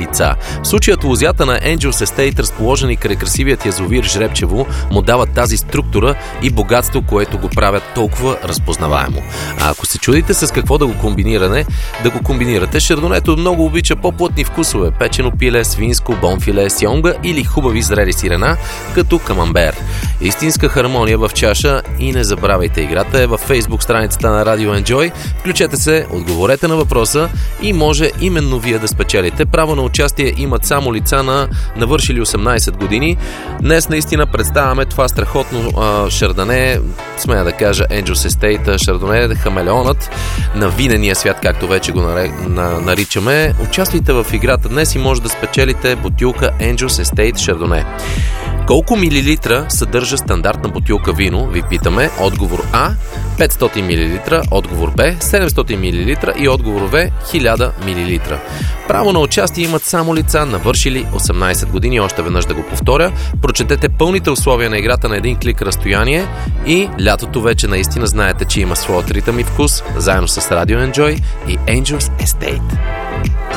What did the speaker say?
лица. В случая от лозята на Angels Estate, разположени край красивият язовир Жребчево, му дават тази структура и богатство, което го правят толкова разпознаваемо. А ако се чудите с какво да го комбинирате, шардонето много обича по-плътни вкусове: печено пиле, свинско, бонфиле, сьонга или хубави зрели сирена, като камамбер. Истинска хармония в чаша и не забравяйте, играта е във Facebook страницата на Radio Enjoy. Включете се, отговорете на въпроса и може именно вие да спечелите. Право на участие имат само лица на навършили 18 години. Днес наистина представяме това страхотно шардоне, смея да кажа Angels Estate шардоне, хамелеонът на винения свят, както вече го наричаме. Участвайте в играта днес и може да спечелите бутилка Angels Estate шардоне. Колко милилитра съдържа стандартна бутилка вино, ви питаме. Отговор А 500 мл, отговор Б 700 мл и отговор В 1000 мл. Право на участие имат само лица навършили 18 години. Още веднъж да го повторя. Прочетете пълните условия на играта на един клик разстояние и лятото вече наистина знаете, че има своят ритъм и вкус, заедно с Radio Enjoy и Angels Estate.